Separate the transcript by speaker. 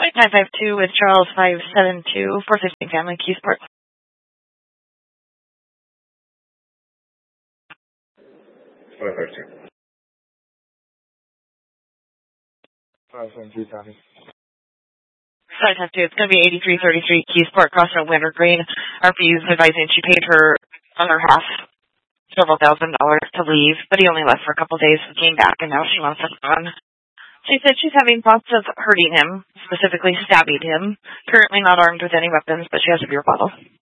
Speaker 1: 952 with Charles 572, 415 Family, Keysport.
Speaker 2: 552.
Speaker 3: 572, Tommy.
Speaker 1: 552, it's going to be 8333 Keysport, Crossroad Winter Green. RPU's advising she paid her other half, several $1,000 to leave, but he only left for a couple days and came back, and now she wants us gone. She said she's having thoughts of hurting him, specifically stabbing him. Currently not armed with any weapons, but she has a beer bottle.